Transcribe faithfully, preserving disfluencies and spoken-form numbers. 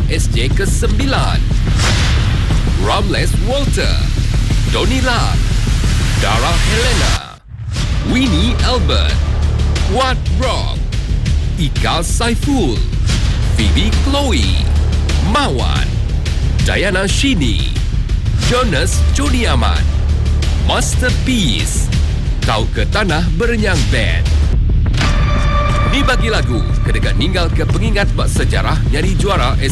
S J kesembilan. Ramles Walter, Donnie Lam, Dara Helena, Winnie Albert, Ward Rock, Ika Saiful, Phoebe Chloe, Mawan, Diana Shini, Jonas Jodiaman, Masterpiece, Kau ke Tanah Berenyang Band. Ni bagi lagu, kedekat ninggal ke pengingat bak sejarah nyari juara